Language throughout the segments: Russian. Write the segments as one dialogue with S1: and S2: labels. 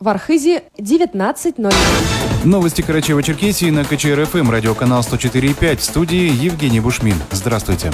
S1: В Архизе 19:00.
S2: Новости Карачаево-Черкесии на КЧР-ФМ, радиоканал 104,5. В студии Евгений Бушмин. Здравствуйте.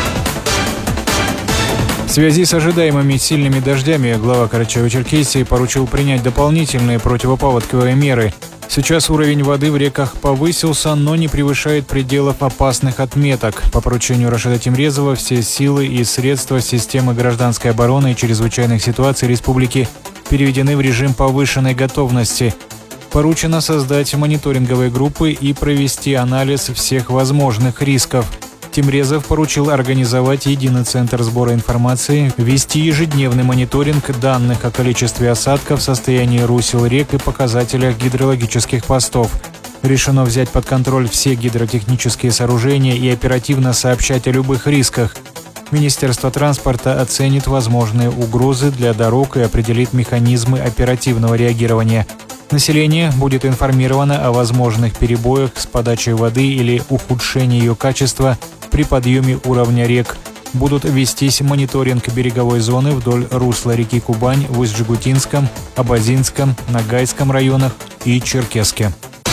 S3: В связи с ожидаемыми сильными дождями глава Карачаево-Черкесии поручил принять дополнительные противопаводковые меры. Сейчас уровень воды в реках повысился, но не превышает пределов опасных отметок. По поручению Рашида Тимрезова все силы и средства системы гражданской обороны и чрезвычайных ситуаций республики переведены в режим повышенной готовности. Поручено создать мониторинговые группы и провести анализ всех возможных рисков. Тимрезов поручил организовать единый центр сбора информации, вести ежедневный мониторинг данных о количестве осадков, состоянии русел рек и показателях гидрологических постов. Решено взять под контроль все гидротехнические сооружения и оперативно сообщать о любых рисках. Министерство транспорта оценит возможные угрозы для дорог и определит механизмы оперативного реагирования. Население будет информировано о возможных перебоях с подачей воды или ухудшении ее качества при подъеме уровня рек. Будут вестись мониторинг береговой зоны вдоль русла реки Кубань в Усть-Жигутинском, Абазинском, Ногайском районах и Черкесске.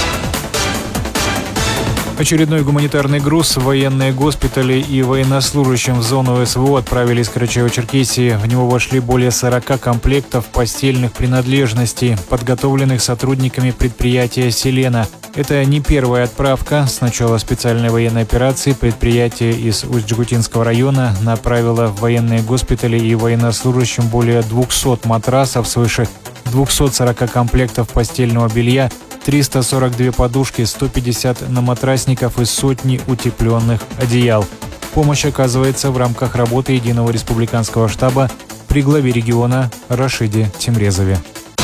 S3: Очередной гуманитарный груз в военные госпитали и военнослужащим в зону СВО отправили из Карачаево-Черкесии. В него вошли более 40 комплектов постельных принадлежностей, подготовленных сотрудниками предприятия «Селена». Это не первая отправка. С начала специальной военной операции предприятие из Усть-Жигутинского района направило в военные госпитали и военнослужащим более 200 матрасов, свыше 240 комплектов постельного белья, 342 подушки, 150 наматрасников и сотни утепленных одеял. Помощь оказывается в рамках работы Единого республиканского штаба при главе региона Рашиде Тимрезове.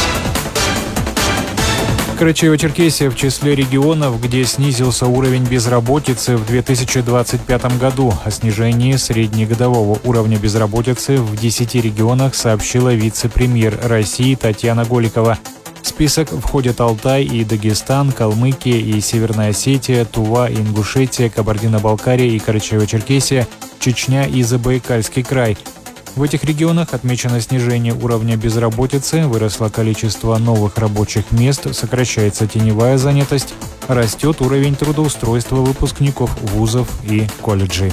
S3: Карачаево-Черкесия в числе регионов, где снизился уровень безработицы в 2025 году. О снижении среднегодового уровня безработицы в 10 регионах сообщила вице-премьер России Татьяна Голикова. В список входят Алтай и Дагестан, Калмыкия и Северная Осетия, Тува и Ингушетия, Кабардино-Балкария и Карачаево-Черкесия, Чечня и Забайкальский край. В этих регионах отмечено снижение уровня безработицы, выросло количество новых рабочих мест, сокращается теневая занятость, растет уровень трудоустройства выпускников вузов и колледжей.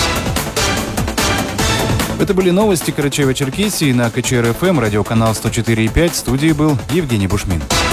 S2: Это были новости Карачаево-Черкесии на КЧР-ФМ, радиоканал 104,5. В студии был Евгений Бушмин.